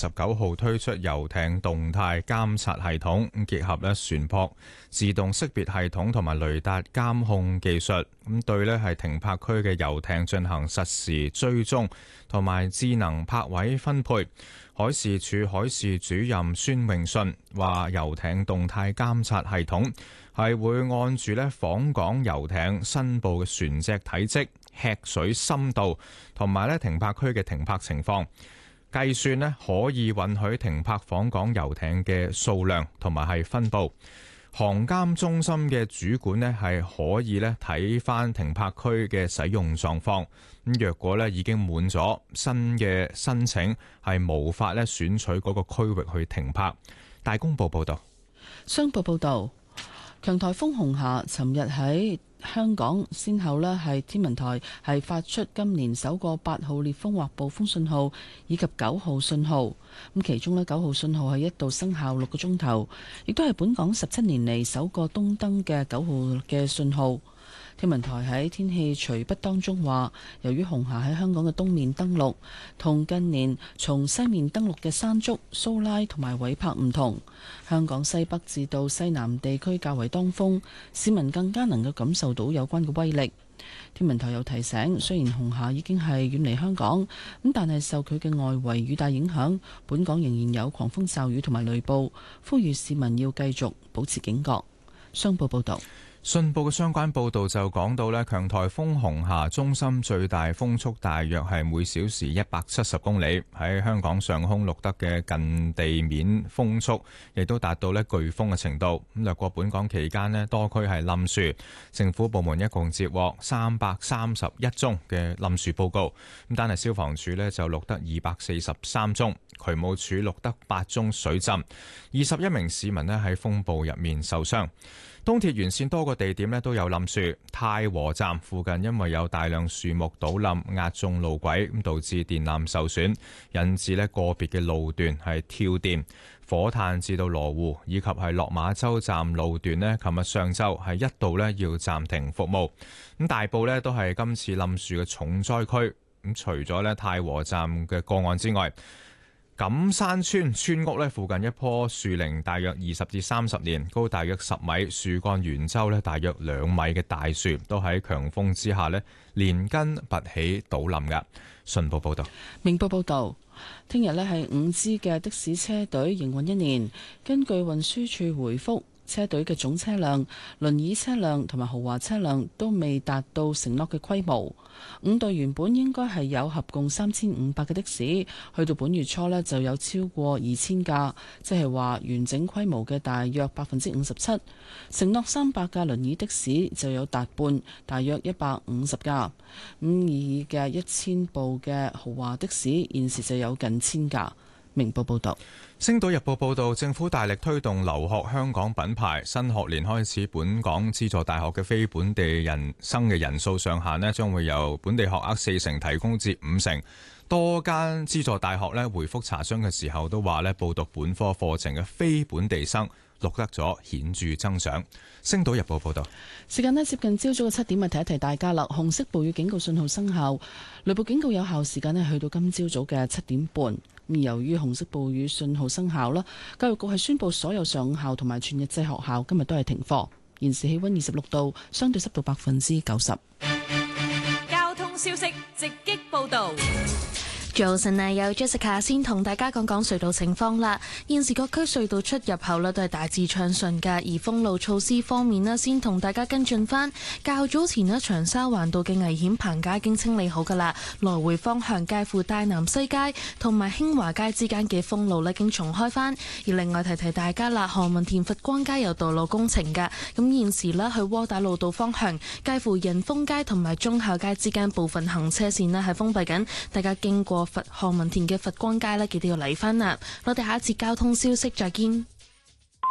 19號推出遊艇動態監察系統，結合船舶自動識別系統同埋雷達監控技術，對係停泊區嘅遊艇進行實時追蹤同埋智能泊位分配。海事處海事主任孫永信話，遊艇動態監察系統係會按住訪港遊艇申報嘅船隻體積、吃水深度同埋停泊區嘅停泊情況，計算可以允許停泊訪港遊艇嘅數量同埋係分佈。航監中心嘅主管係可以睇返停泊區嘅使用狀況。咁若果已經滿咗，新嘅申請係無法選取嗰個區域去停泊。大公報報道。 商報報道，強颱風紅霞尋日喺香港先後係天文台係發出今年首個8號烈風或暴風信號以及9號信號。咁其中9號信號係一度生效6個鐘頭，亦都係本港17年嚟首個東登嘅9號嘅信號。天文台喺天氣隨筆當中話，由於紅霞喺香港嘅東面登陸，同近年從西面登陸嘅山竹、蘇拉同埋韋柏唔同，香港西北至到西南地區較為當風，市民更加能夠感受到有關嘅威力。天文台又提醒，雖然紅霞已經係遠離香港，咁但係受佢嘅外圍雨帶影響，本港仍然有狂風驟雨同埋雷暴，呼籲市民要繼續保持警覺。商報報道。 信報嘅相關報導就講到強颱風紅霞中心最大風速大約係每小時170公里，喺香港上空錄得嘅近地面風速亦都達到颶風嘅程度。咁掠過本港期間多區係冧樹，政府部門一共接獲331宗嘅冧樹報告，咁單係消防處就錄得243宗，渠務署錄得8宗水浸，21名市民喺風暴入面受傷。東鐵沿線多個地點都有冧樹，太和站附近因為有大量樹木倒冧壓中路軌，咁導致電纜受損，引致個別嘅路段係跳電。火炭至到羅湖以及係落馬洲站路段琴日上晝係一度要暫停服務。咁大埔都係今次冧樹嘅重災區。咁除咗太和站嘅個案之外，錦山村村屋附近一棵樹齡大約20至30年，高大約10米，樹幹圓周大約2米嘅大樹，都喺強風之下連根拔起倒冧㗎。信報報道。 明報報道，聽日係5支嘅的士車隊營運1年。根據運輸署回覆，車隊嘅總車輛、輪椅車輛同埋豪華車輛都未達到承諾嘅規模。5隊原本應該係有合共3500嘅的士，去到本月初就有超過2000架，即係話完整規模嘅大約57%。承諾300架輪椅的士就有達半，大約150架。以嘅1000部嘅豪華的士現時就有近1000架。明報報道。 星島日報報道，政府大力推動留學香港品牌，新學年開始，本港資助大學嘅非本地人生嘅人數上限將會由本地學額40%提供至50%。多間資助大學回覆查詢嘅時候都話報讀本科課程嘅非本地生錄得咗顯著增長。星島日報報道。 時間接近朝早嘅7點，提一提大家啦。紅色暴雨警告信號生效，雷暴警告有效時間去到今朝早嘅7點半。由於紅色暴雨信號生效啦，教育局係宣布所有上午校同埋全日制學校今日都係停課。現時氣溫26度，相對濕度90%。 交通消息直擊報道。 早晨啊，有 Jessica 先同大家講講隧道情況啦。現時各區隧道出入口都係大致暢順㗎，而封路措施方面先同大家跟進返。較早前長沙灣道嘅危險棚架已經清理好㗎啦，來回方向介乎大南西街同埋興華街之間嘅封路已經重開返。而另外提提大家啦，何文田佛光街有道路工程㗎，咁現時去窩打老道方向介乎仁豐街同埋忠孝街之間部分行車線係封閉緊，大家經過何文田嘅佛光街記得要嚟返啦。我哋下一節交通消息再見。